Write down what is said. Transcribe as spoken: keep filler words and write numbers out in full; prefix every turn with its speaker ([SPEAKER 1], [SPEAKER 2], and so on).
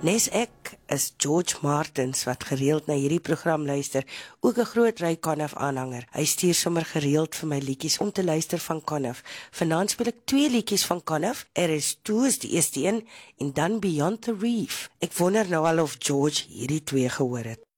[SPEAKER 1] Nes ek is George Martins wat gereeld na hierdie program luister, ook 'n groot Ray Conniff aanhanger. Hy stuur sommer gereeld vir my liedjies om te luister van Conniff. Vanaand speel ek twee liedjies van Conniff. Er is Two is die eerste een en dan Beyond the Reef. Ek wonder nou al of George hierdie twee gehoor het.